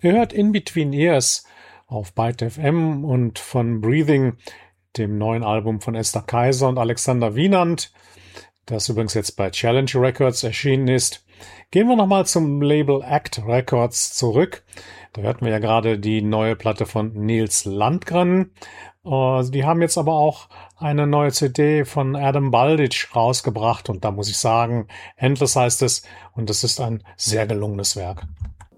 Ihr hört In Between Ears auf Byte FM und von Breathing, dem neuen Album von Esther Kaiser und Alexander Wienand, das übrigens jetzt bei Challenge Records erschienen ist. Gehen wir nochmal zum Label Act Records zurück. Da hörten wir ja gerade die neue Platte von Nils Landgren. Die haben jetzt aber auch eine neue CD von Adam Baldich rausgebracht und da muss ich sagen, Endless heißt es und es ist ein sehr gelungenes Werk.